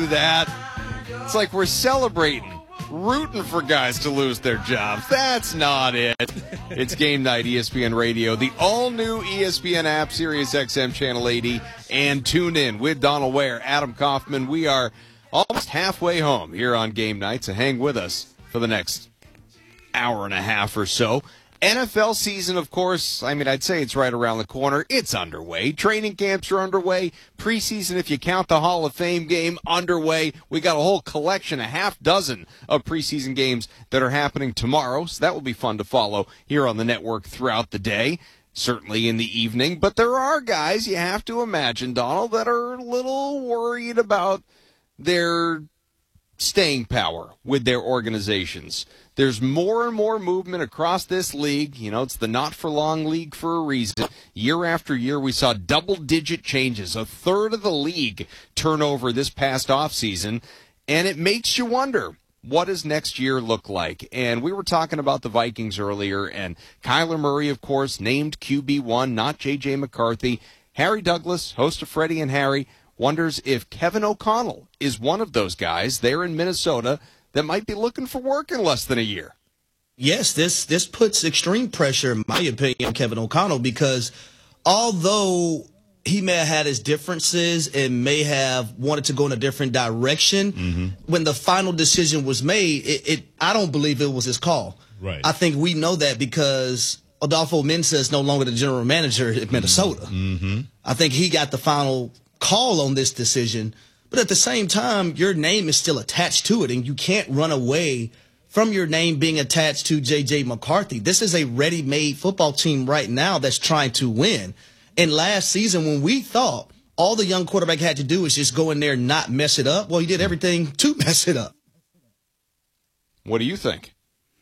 that. It's like we're celebrating, rooting for guys to lose their jobs. That's not it. It's Game Night, ESPN Radio, the all-new ESPN app, Sirius XM Channel 80, and tune in with Donald Ware, Adam Kaufman. We are almost halfway home here on Game Night, so hang with us for the next hour and a half or so. NFL season, of course, I'd say it's right around the corner. It's underway. Training camps are underway. Preseason, if you count the Hall of Fame game, underway. We got a whole collection, a half dozen of preseason games that are happening tomorrow, so that will be fun to follow here on the network throughout the day, certainly in the evening. But there are guys, you have to imagine, Donald, that are a little worried about their staying power with their organizations. There's more and more movement across this league. It's the not-for-long league for a reason. Year after year, we saw double-digit changes, a third of the league turnover this past offseason, and it makes you wonder, what does next year look like? And we were talking about the Vikings earlier, and Kyler Murray, of course, named QB1, not J.J. McCarthy. Harry Douglas, host of Freddie and Harry, wonders if Kevin O'Connell is one of those guys there in Minnesota that might be looking for work in less than a year. Yes, this puts extreme pressure, in my opinion, on Kevin O'Connell, because although he may have had his differences and may have wanted to go in a different direction, when the final decision was made, I don't believe it was his call. Right. I think we know that because Adolfo Mensa is no longer the general manager at Minnesota. I think he got the final call on this decision. But at the same time, your name is still attached to it, and you can't run away from your name being attached to J.J. McCarthy. This is a ready-made football team right now that's trying to win. And last season, when we thought all the young quarterback had to do is just go in there and not mess it up, well, he did everything to mess it up. What do you think?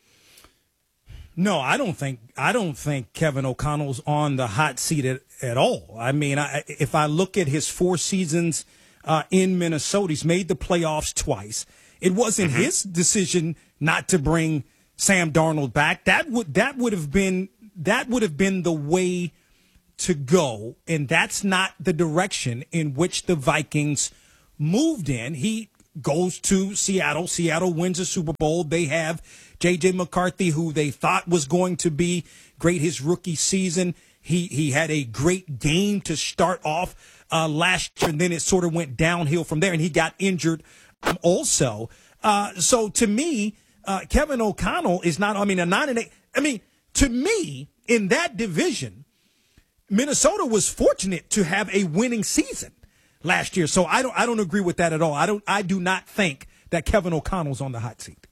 No, I don't think Kevin O'Connell's on the hot seat at all. If I look at his 4 seasons in Minnesota, he's made the playoffs twice. It wasn't his decision not to bring Sam Darnold back. That would have been the way to go, and that's not the direction in which the Vikings moved in. He goes to Seattle. Seattle wins a Super Bowl. They have J.J. McCarthy, who they thought was going to be great his rookie season. He had a great game to start off last year, and then it sort of went downhill from there, and he got injured also. So to me, Kevin O'Connell is not, a 9-8. To me, in that division, Minnesota was fortunate to have a winning season last year. So I don't agree with that at all. I do not think that Kevin O'Connell's on the hot seat.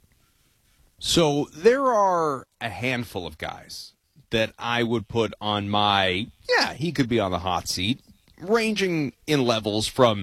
So there are a handful of guys that I would put on he could be on the hot seat, ranging in levels from,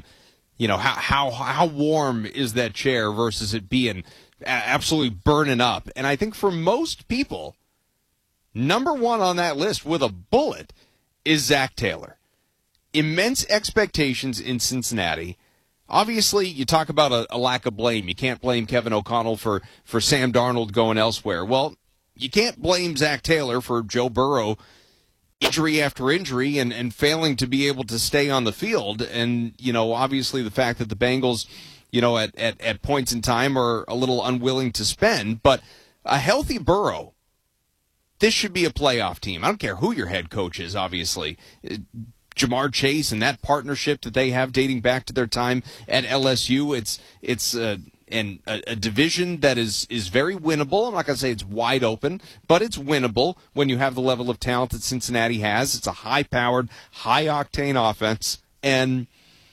how warm is that chair versus it being absolutely burning up. And I think for most people, number one on that list with a bullet is Zach Taylor. Immense expectations in Cincinnati. Obviously, you talk about a lack of blame. You can't blame Kevin O'Connell for Sam Darnold going elsewhere. Well, you can't blame Zach Taylor for Joe Burrow injury after injury and failing to be able to stay on the field. And, obviously the fact that the Bengals, at points in time are a little unwilling to spend. But a healthy Burrow, this should be a playoff team. I don't care who your head coach is, obviously. Jamar Chase and that partnership that they have dating back to their time at LSU, it's a division that is very winnable. I'm not going to say it's wide open, but it's winnable when you have the level of talent that Cincinnati has. It's a high-powered, high-octane offense. And,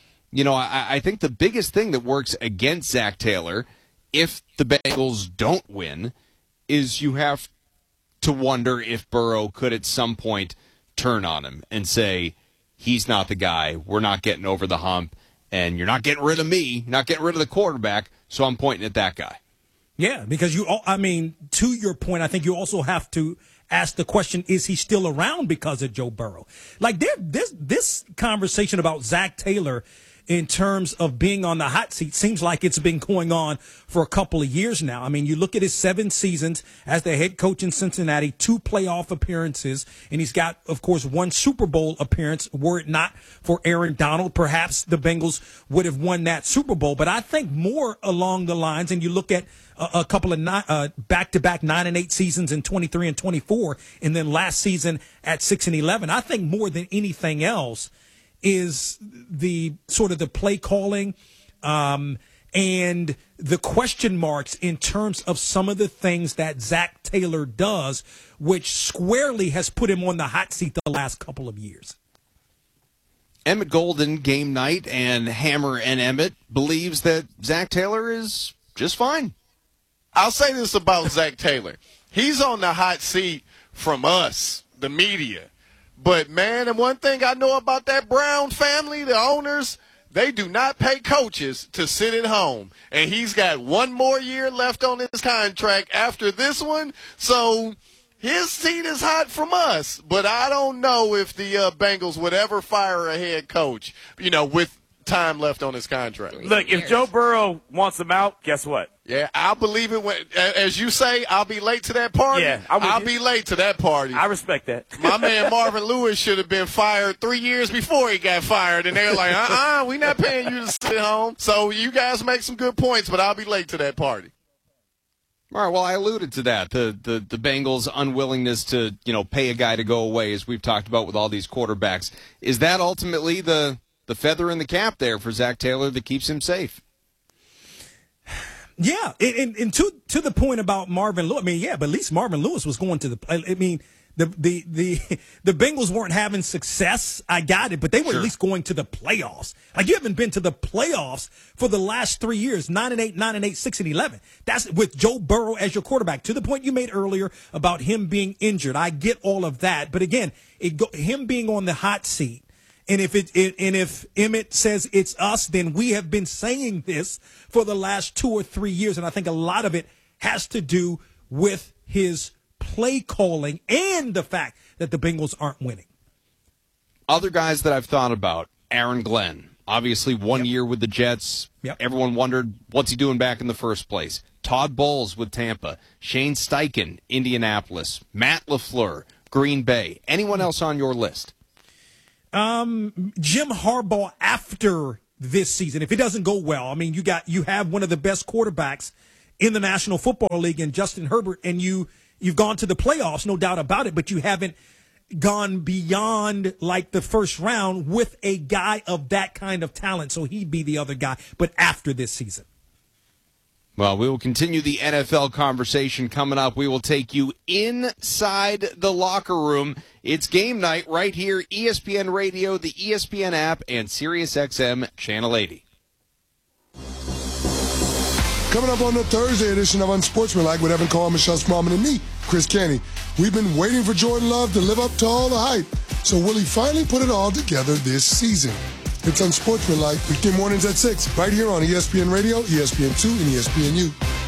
I think the biggest thing that works against Zach Taylor, if the Bengals don't win, is you have to wonder if Burrow could at some point turn on him and say, he's not the guy, we're not getting over the hump, and you're not getting rid of me, not getting rid of the quarterback, so I'm pointing at that guy. Yeah, because to your point, I think you also have to ask the question, is he still around because of Joe Burrow? Like, this conversation about Zach Taylor in terms of being on the hot seat seems like it's been going on for a couple of years now. I mean, you look at his 7 seasons as the head coach in Cincinnati, 2 playoff appearances, and he's got, of course, 1 Super Bowl appearance. Were it not for Aaron Donald, perhaps the Bengals would have won that Super Bowl. But I think more along the lines, and you look at a couple of back-to-back 9 and 8 seasons in 23 and 24, and then last season at 6 and 11. I think more than anything else is the sort of the play calling and the question marks in terms of some of the things that Zach Taylor does, which squarely has put him on the hot seat the last couple of years. Emmett Golden, Game Night, and Hammer and Emmett believes that Zach Taylor is just fine. I'll say this about Zach Taylor. He's on the hot seat from us, the media. But, man, and one thing I know about that Brown family, the owners, they do not pay coaches to sit at home. And he's got 1 more year left on his contract after this one. So his seat is hot from us. But I don't know if the Bengals would ever fire a head coach, with time left on his contract. Look, if Joe Burrow wants him out, guess what? Yeah, I'll believe it when, as you say, I'll be late to that party. Yeah, I'll be late to that party. I respect that. My man Marvin Lewis should have been fired 3 years before he got fired, and they're like, we're not paying you to sit home. So you guys make some good points, but I'll be late to that party. All right, well, I alluded to that, the Bengals' unwillingness to, pay a guy to go away, as we've talked about with all these quarterbacks. Is that ultimately the feather in the cap there for Zach Taylor that keeps him safe? Yeah, and to the point about Marvin Lewis, I mean, yeah, but at least Marvin Lewis was going to the. I mean, the Bengals weren't having success. I got it, but they were at least going to the playoffs. Like, you haven't been to the playoffs for the last 3 years. 9 and 8, 9 and 8, 6 and 11. That's with Joe Burrow as your quarterback. To the point you made earlier about him being injured, I get all of that. But again, him being on the hot seat. And if Emmett says it's us, then we have been saying this for the last 2 or 3 years, and I think a lot of it has to do with his play calling and the fact that the Bengals aren't winning. Other guys that I've thought about, Aaron Glenn, obviously 1 year with the Jets. Yep. Everyone wondered, what's he doing back in the first place? Todd Bowles with Tampa, Shane Steichen, Indianapolis, Matt LaFleur, Green Bay. Anyone else on your list? Jim Harbaugh after this season, if it doesn't go well, I mean, you have one of the best quarterbacks in the National Football League in Justin Herbert, and you've gone to the playoffs, no doubt about it, but you haven't gone beyond like the first round with a guy of that kind of talent. So he'd be the other guy, but after this season. Well, we will continue the NFL conversation coming up. We will take you inside the locker room. It's Game Night right here, ESPN Radio, the ESPN app, and SiriusXM Channel 80. Coming up on the Thursday edition of Unsportsmanlike with Evan Carr, Michelle Smallman, and me, Chris Kenny. We've been waiting for Jordan Love to live up to all the hype. So will he finally put it all together this season? It's Unsportsmanlike, weekday mornings at 6, right here on ESPN Radio, ESPN2, and ESPNU.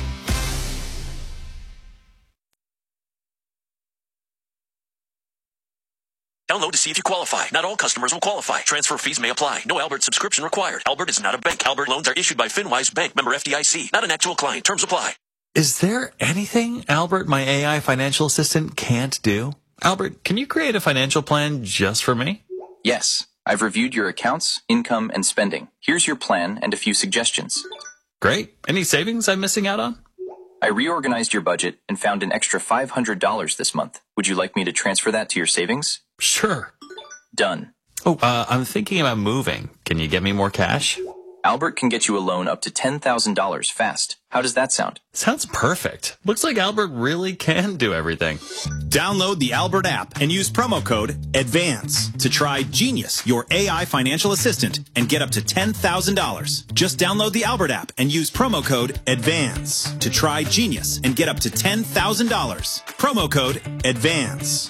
Download to see if you qualify. Not all customers will qualify. Transfer fees may apply. No Albert subscription required. Albert is not a bank. Albert loans are issued by FinWise Bank, member FDIC. Not an actual client. Terms apply. Is there anything Albert, my AI financial assistant, can't do? Albert, can you create a financial plan just for me? Yes. I've reviewed your accounts, income, and spending. Here's your plan and a few suggestions. Great. Any savings I'm missing out on? I reorganized your budget and found an extra $500 this month. Would you like me to transfer that to your savings? Sure. Done. Oh, I'm thinking about moving. Can you get me more cash? Albert can get you a loan up to $10,000 fast. How does that sound? Sounds perfect. Looks like Albert really can do everything. Download the Albert app and use promo code ADVANCE to try Genius, your AI financial assistant, and get up to $10,000. Just download the Albert app and use promo code ADVANCE to try Genius and get up to $10,000. Promo code ADVANCE.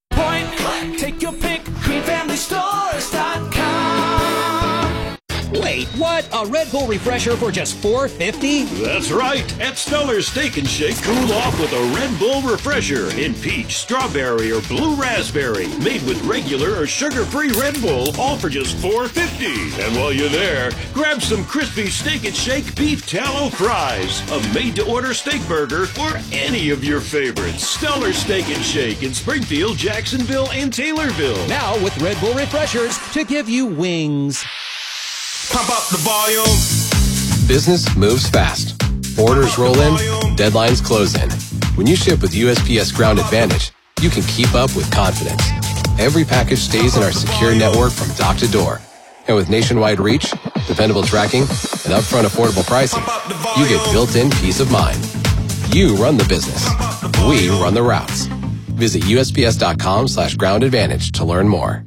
Take your pick, greenfamilystores.com. Wait. Wait, what? A Red Bull refresher for just $4.50? That's right. At Stellar's Steak and Shake, cool off with a Red Bull refresher in peach, strawberry, or blue raspberry. Made with regular or sugar-free Red Bull, all for just $4.50. And while you're there, grab some crispy Steak and Shake beef tallow fries, a made-to-order steak burger, or any of your favorites. Stellar's Steak and Shake in Springfield, Jacksonville, and Taylorville. Now with Red Bull refreshers to give you wings. Pump up the volume. Business moves fast. Orders roll in, deadlines close in. When you ship with USPS Ground Advantage, you can keep up with confidence. Every package stays in our secure network from dock to door. And with nationwide reach, dependable tracking, and upfront affordable pricing, you get built-in peace of mind. You run the business. We run the routes. Visit USPS.com/Ground Advantage to learn more.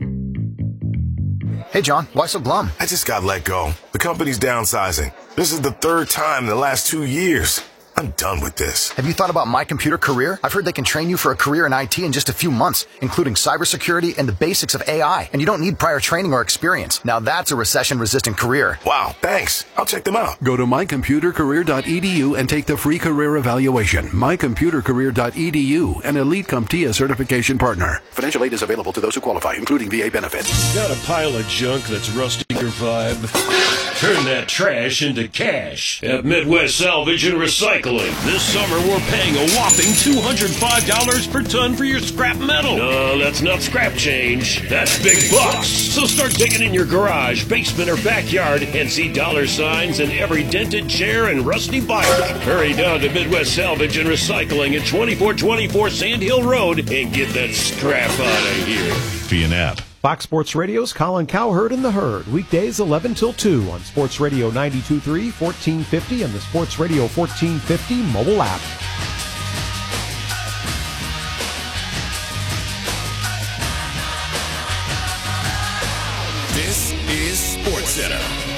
Hey, John, why so glum? I just got let go. The company's downsizing. This is the third time in the last 2 years. I'm done with this. Have you thought about My Computer Career? I've heard they can train you for a career in IT in just a few months, including cybersecurity and the basics of AI. And you don't need prior training or experience. Now that's a recession-resistant career. Wow, thanks. I'll check them out. Go to mycomputercareer.edu and take the free career evaluation. mycomputercareer.edu, an Elite CompTIA certification partner. Financial aid is available to those who qualify, including VA benefits. Got a pile of junk that's rusting your vibe? Turn that trash into cash at Midwest Salvage and Recycling. This summer, we're paying a whopping $205 per ton for your scrap metal. No, that's not scrap change. That's big bucks. So start digging in your garage, basement, or backyard and see dollar signs in every dented chair and rusty bike. Hurry down to Midwest Salvage and Recycling at 2424 Sand Hill Road and get that scrap out of here. PNF. Fox Sports Radio's Colin Cowherd and the Herd, weekdays 11 till 2 on Sports Radio 92.3, 1450, and the Sports Radio 1450 mobile app. This is Sports Center.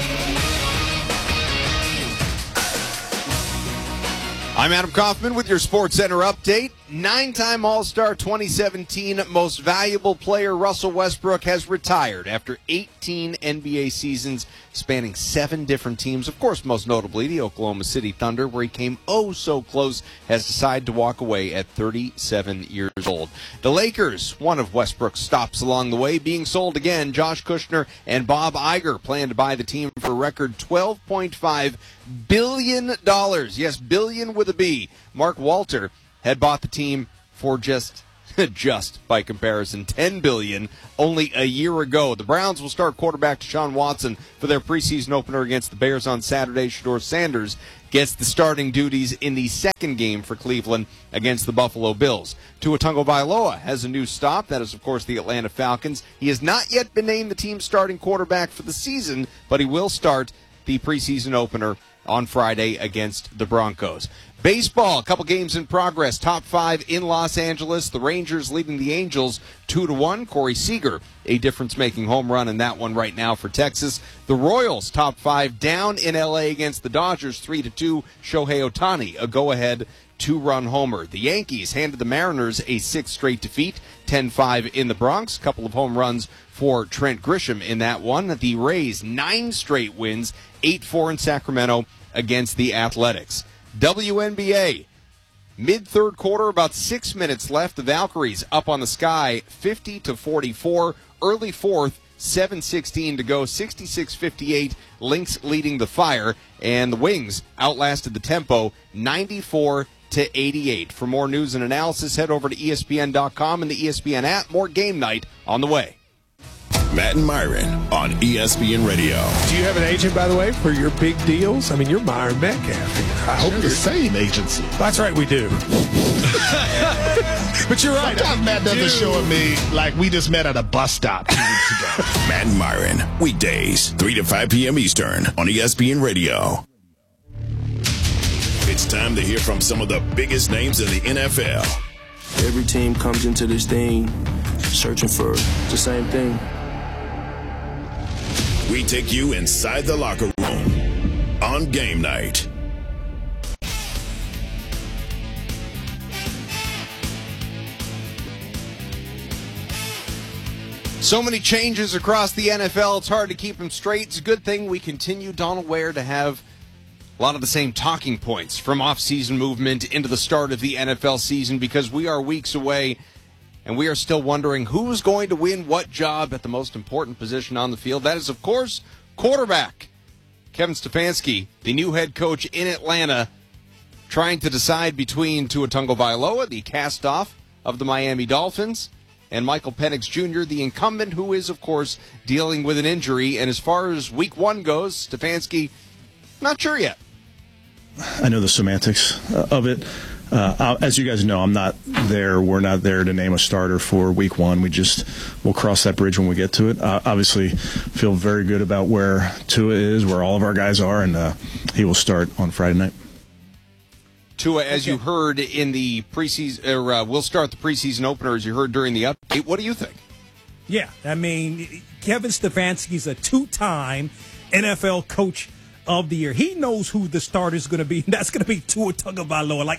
I'm Adam Kaufman with your Sports Center update. 9-time All-Star 2017 Most Valuable Player Russell Westbrook has retired after 18 NBA seasons spanning 7 different teams. Of course, most notably the Oklahoma City Thunder, where he came oh so close, has decided to walk away at 37 years old. The Lakers, one of Westbrook's stops along the way, being sold again. Josh Kushner and Bob Iger plan to buy the team for a record $12.5 billion. Yes, billion with a B. Mark Walter had bought the team for just by comparison, $10 billion only a year ago. The Browns will start quarterback Deshaun Watson for their preseason opener against the Bears on Saturday. Shedeur Sanders gets the starting duties in the second game for Cleveland against the Buffalo Bills. Tua Tagovailoa has a new stop. That is, of course, the Atlanta Falcons. He has not yet been named the team's starting quarterback for the season, but he will start the preseason opener on Friday against the Broncos. Baseball, a couple games in progress. Top 5 in Los Angeles. The Rangers leading the Angels 2-1. Corey Seager, a difference-making home run in that one right now for Texas. The Royals, top 5 down in L.A. against the Dodgers 3-2. Shohei Ohtani, a go-ahead 2-run homer. The Yankees handed the Mariners a 6th straight defeat, 10-5 in the Bronx. Couple of home runs for Trent Grisham in that one. The Rays, 9 straight wins, 8-4 in Sacramento against the Athletics. WNBA, mid-third quarter, about 6 minutes left. The Valkyries up on the Sky, 50-44. Early fourth, 7:16 to go, 66-58. Lynx leading the Fire, and the Wings outlasted the Tempo, 94-88. For more news and analysis, head over to ESPN.com and the ESPN app. More Game Night on the way. Matt and Myron on ESPN Radio. Do you have an agent, by the way, for your big deals? I mean, you're Myron Metcalf. I hope the same agency. That's right, we do. But you're right. Sometimes Matt doesn't show me like we just met at a bus stop 2 weeks ago. Matt and Myron, weekdays, 3 to 5 p.m. Eastern on ESPN Radio. It's time to hear from some of the biggest names in the NFL. Every team comes into this thing searching for the same thing. We take you inside the locker room on Game Night. So many changes across the NFL, it's hard to keep them straight. It's a good thing we continue, Donald Ware, to have a lot of the same talking points from off-season movement into the start of the NFL season, because we are weeks away and we are still wondering who's going to win what job at the most important position on the field. That is, of course, quarterback. Kevin Stefanski, the new head coach in Atlanta, trying to decide between Tua Tagovailoa, the cast-off of the Miami Dolphins, and Michael Penix Jr., the incumbent, who is, of course, dealing with an injury. And as far as week one goes, Stefanski, not sure yet. I know the semantics of it. As you guys know, I'm not there. We're not there to name a starter for week one. We'll cross that bridge when we get to it. Obviously, feel very good about where Tua is, where all of our guys are, and he will start on Friday night. Tua, as you heard in the preseason, or we'll start the preseason opener, as you heard during the update. What do you think? Yeah, I mean, Kevin Stefanski's a two-time NFL coach of the year. He knows who the starter is going to be, and that's going to be Tua Tagovailoa. Like,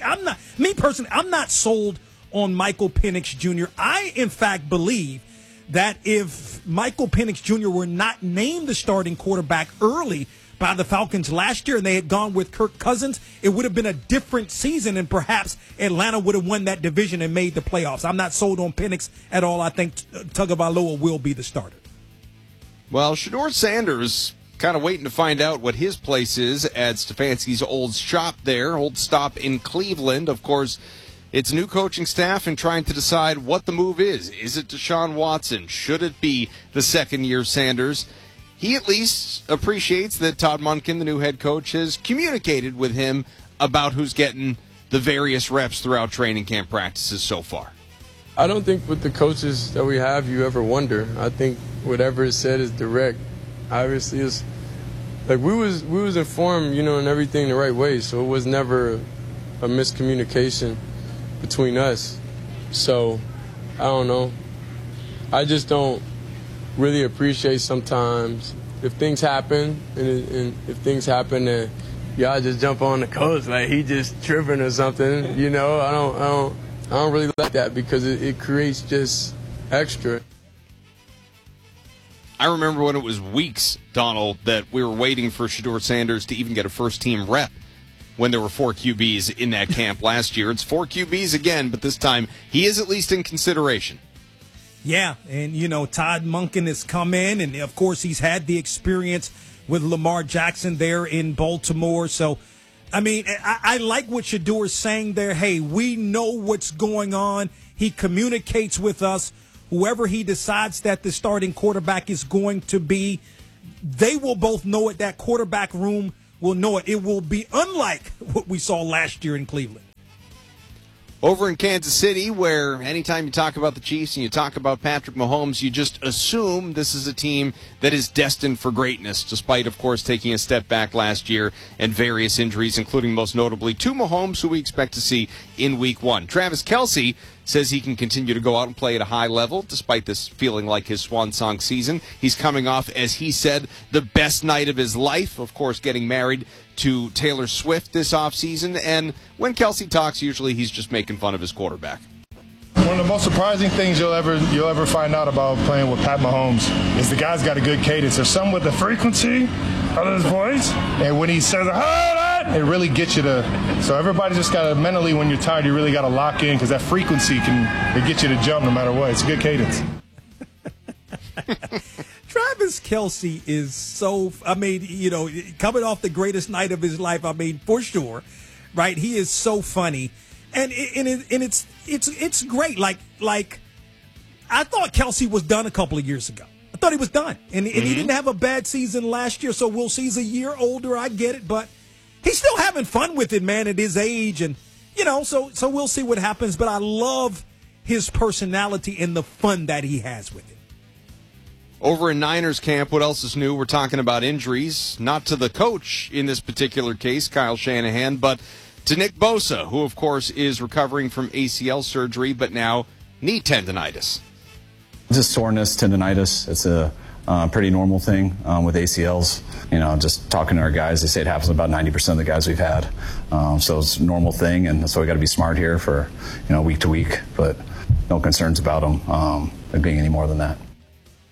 I'm not sold on Michael Penix Jr. I, in fact, believe that if Michael Penix Jr. were not named the starting quarterback early by the Falcons last year and they had gone with Kirk Cousins, it would have been a different season, and perhaps Atlanta would have won that division and made the playoffs. I'm not sold on Penix at all. I think Tagovailoa will be the starter. Well, Shedeur Sanders kind of waiting to find out what his place is at Stefanski's old shop there, old stop in Cleveland. Of course, it's new coaching staff and trying to decide what the move is. Is it Deshaun Watson? Should it be the second-year Sanders? He at least appreciates that Todd Monken, the new head coach, has communicated with him about who's getting the various reps throughout training camp practices so far. I don't think with the coaches that we have you ever wonder. I think whatever is said is direct. Obviously, it's like we was informed, and everything the right way, so it was never a miscommunication between us. So I don't know. I just don't really appreciate sometimes if things happen and if things happen and y'all just jump on the coach like he just tripping or something. I don't really like that because it creates just extra. I remember when it was weeks, Donald, that we were waiting for Shedeur Sanders to even get a first-team rep when there were 4 QBs in that camp last year. It's 4 QBs again, but this time he is at least in consideration. Yeah, and, Todd Monken has come in, and, of course, he's had the experience with Lamar Jackson there in Baltimore. So, I mean, I like what Shedeur is saying there. Hey, we know what's going on. He communicates with us. Whoever he decides that the starting quarterback is going to be, they will both know it. That quarterback room will know it. It will be unlike what we saw last year in Cleveland. Over in Kansas City, where anytime you talk about the Chiefs and you talk about Patrick Mahomes, you just assume this is a team that is destined for greatness, despite, of course, taking a step back last year and various injuries, including most notably to Mahomes, who we expect to see in Week 1. Travis Kelce says he can continue to go out and play at a high level, despite this feeling like his swan song season. He's coming off, as he said, the best night of his life, of course, getting married to Taylor Swift this offseason. And when Kelce talks, usually he's just making fun of his quarterback. One of the most surprising things you'll ever find out about playing with Pat Mahomes is the guy's got a good cadence. There's some with the frequency of his voice, and when he says, hold on, it really gets you to. So everybody just got to, mentally, when you're tired, you really got to lock in, because that frequency can get you to jump no matter what. It's a good cadence. Travis Kelce is so, coming off the greatest night of his life, for sure, right? He is so funny. And it's great. Like I thought Kelce was done a couple of years ago. I thought he was done. And he didn't have a bad season last year, so we'll see. He's a year older, I get it, but he's still having fun with it, man, at his age. And, so we'll see what happens. But I love his personality and the fun that he has with it. Over in Niners camp, what else is new? We're talking about injuries, not to the coach in this particular case, Kyle Shanahan, but to Nick Bosa, who, of course, is recovering from ACL surgery, but now knee tendonitis. Just soreness, tendonitis. It's a pretty normal thing with ACLs. Just talking to our guys, they say it happens to about 90% of the guys we've had. So it's a normal thing, and that's why we got to be smart here for, week to week. But no concerns about them being any more than that.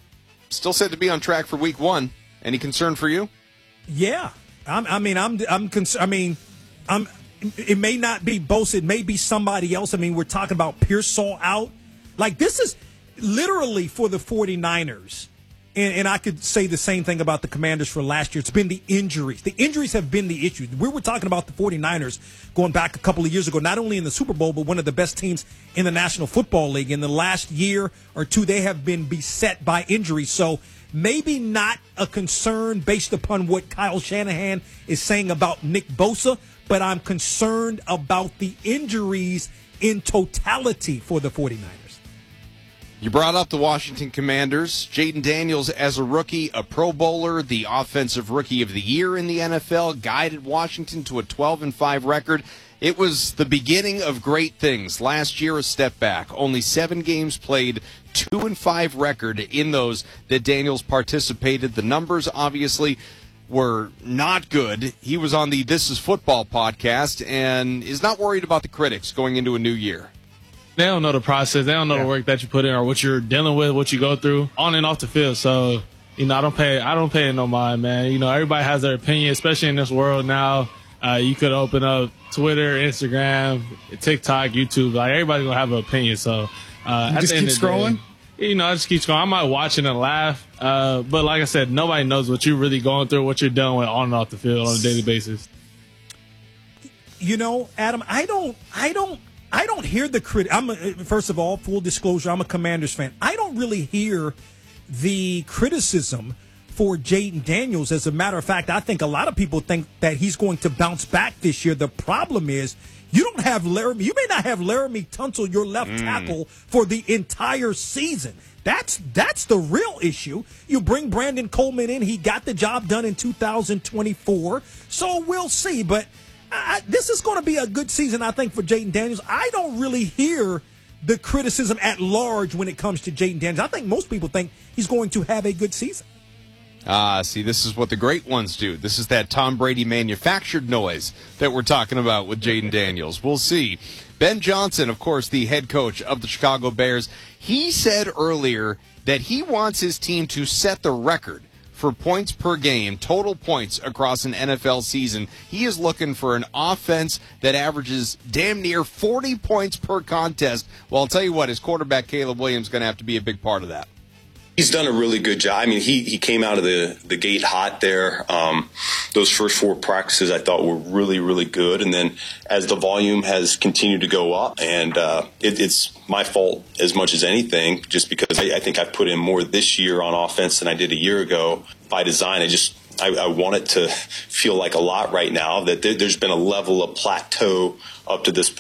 still said to be on track for week 1. Any concern for you? Yeah. I'm concerned. It may not be Bosa. It may be somebody else. I mean, we're talking about Pearsall out. Like, this is literally for the 49ers. And I could say the same thing about the Commanders for last year. It's been the injuries. The injuries have been the issue. We were talking about the 49ers going back a couple of years ago, not only in the Super Bowl, but one of the best teams in the National Football League. In the last year or two, they have been beset by injuries. So maybe not a concern based upon what Kyle Shanahan is saying about Nick Bosa, but I'm concerned about the injuries in totality for the 49ers. You brought up the Washington Commanders. Jayden Daniels, as a rookie, a Pro Bowler, the Offensive Rookie of the Year in the NFL, guided Washington to a 12-5 record. It was the beginning of great things. Last year, a step back. Only 7 games played, 2-5 record in those that Daniels participated. The numbers, obviously, were not good. He was on the This Is Football podcast and is not worried about the critics going into a new year. They don't know the process. They don't know the work that you put in or what you're dealing with, what you go through on and off the field. So, I don't pay no mind, man. Everybody has their opinion, especially in this world now. You could open up Twitter, Instagram, TikTok, YouTube. Like, everybody's going to have an opinion. So, you just keep scrolling? I just keep scrolling. I might watch it and laugh. But like I said, nobody knows what you're really going through, what you're dealing with on and off the field on a daily basis. Adam, I don't hear the first of all, full disclosure, I'm a Commanders fan. I don't really hear the criticism for Jayden Daniels. As a matter of fact, I think a lot of people think that he's going to bounce back this year. The problem is you may not have Laramie Tunsil, your left tackle, for the entire season. That's the real issue. You bring Brandon Coleman in. He got the job done in 2024. So we'll see. But this is going to be a good season, I think, for Jayden Daniels. I don't really hear the criticism at large when it comes to Jayden Daniels. I think most people think he's going to have a good season. See, this is what the great ones do. This is that Tom Brady manufactured noise that we're talking about with Jayden Daniels. We'll see. Ben Johnson, of course, the head coach of the Chicago Bears, he said earlier that he wants his team to set the record for points per game, total points across an NFL season. He is looking for an offense that averages damn near 40 points per contest. Well, I'll tell you what, his quarterback, Caleb Williams, is going to have to be a big part of that. He's done a really good job. I mean, he came out of the gate hot there. Those first 4 practices I thought were really, really good. And then as the volume has continued to go up, and it's my fault as much as anything, just because I think I've put in more this year on offense than I did a year ago by design. I want it to feel like a lot right now, that there's been a level of plateau up to this